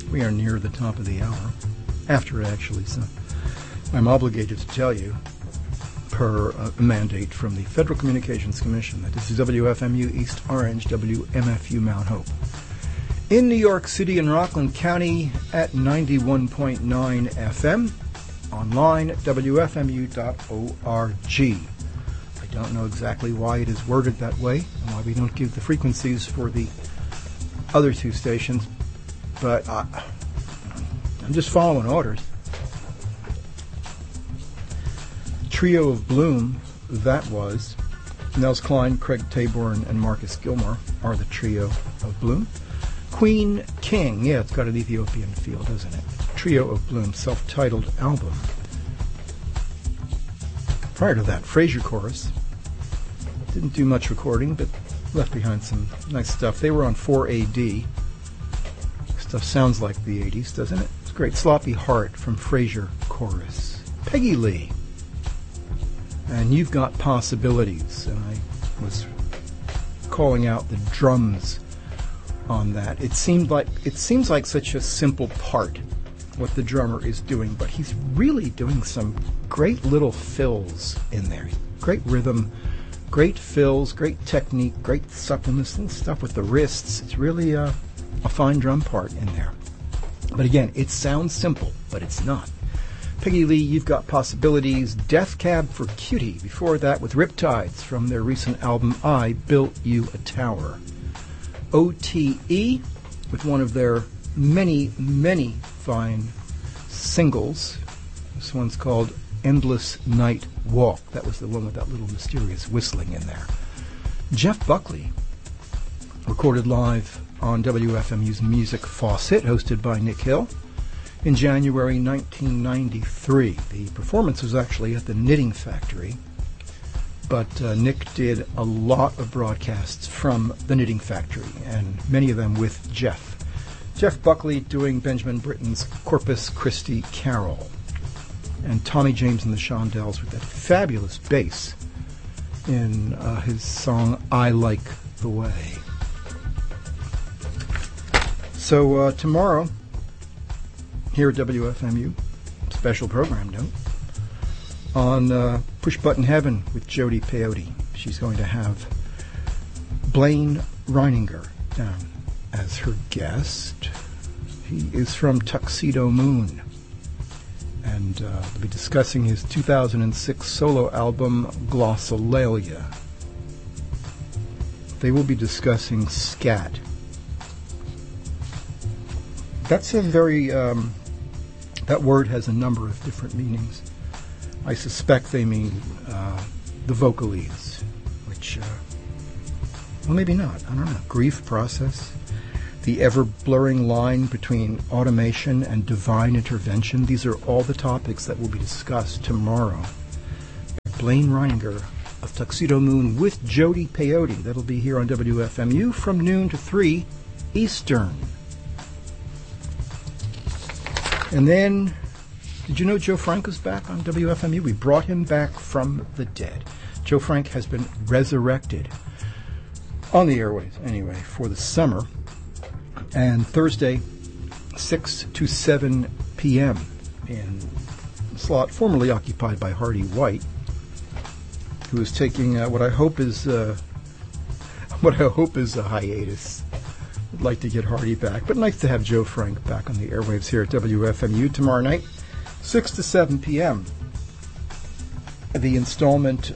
We are near the top of the hour. After, actually, so I'm obligated to tell you, per mandate from the Federal Communications Commission, that this is WFMU East Orange, WMFU Mount Hope. In New York City and Rockland County at 91.9 FM. Online at WFMU.org. I don't know exactly why it is worded that way, and why we don't give the frequencies for the other two stations, but I'm just following orders. Trio of Bloom, that was. Nels Klein, Craig Taborn, and Marcus Gilmore are the Trio of Bloom. Queen King, yeah, it's got an Ethiopian feel, doesn't it? Trio of Bloom, self-titled album. Prior to that, Frasier Chorus. Didn't do much recording, but left behind some nice stuff. They were on 4AD. Stuff sounds like the 80s, doesn't it? It's great. Sloppy Heart from Frasier Chorus. Peggy Lee. And You've Got Possibilities. And I was calling out the drums on that. It seems like such a simple part, what the drummer is doing, but he's really doing some great little fills in there. Great rhythm, great fills, great technique, great suppleness, little stuff with the wrists. It's really a fine drum part in there. But again, it sounds simple, but it's not. Peggy Lee, You've Got Possibilities. Death Cab for Cutie. Before that, with Riptides from their recent album, I Built You a Tower. OTE, with one of their many, many fine singles. This one's called Endless Night Walk. That was the one with that little mysterious whistling in there. Jeff Buckley, recorded live on WFMU's Music Faucet, hosted by Nick Hill, in January 1993. The performance was actually at the Knitting Factory, but Nick did a lot of broadcasts from the Knitting Factory, and many of them with Jeff. Jeff Buckley doing Benjamin Britten's Corpus Christi Carol, and Tommy James and the Shondells with that fabulous bass in his song I Like the Way. So tomorrow, here at WFMU, special program note, on Push Button Heaven with Jody Peyote. She's going to have Blaine Reininger down as her guest. He is from Tuxedo Moon, and they'll be discussing his 2006 solo album, Glossolalia. They will be discussing scat. That's a very, that word has a number of different meanings. I suspect they mean the vocalides, which, well, maybe not. I don't know. Grief process, the ever-blurring line between automation and divine intervention. These are all the topics that will be discussed tomorrow. Blaine Reininger of Tuxedo Moon with Jody Peyote. That'll be here on WFMU from noon to 3 Eastern. And then, did you know Joe Frank was back on WFMU? We brought him back from the dead. Joe Frank has been resurrected on the airways, anyway, for the summer. And Thursday, 6 to 7 p.m. in a slot formerly occupied by Hardy White, who is taking what I hope is a hiatus. I'd like to get Hardy back, but nice to have Joe Frank back on the airwaves here at WFMU tomorrow night, 6 to 7 p.m. The installment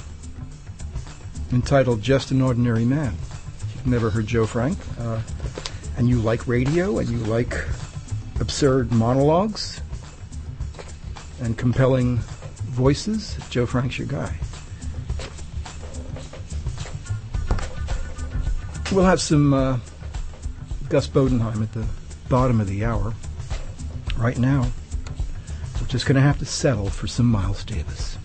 entitled Just an Ordinary Man. If you've never heard Joe Frank, and you like radio, and you like absurd monologues and compelling voices, Joe Frank's your guy. We'll have some Gus Bodenheim at the bottom of the hour. Right now, we're just going to have to settle for some Miles Davis.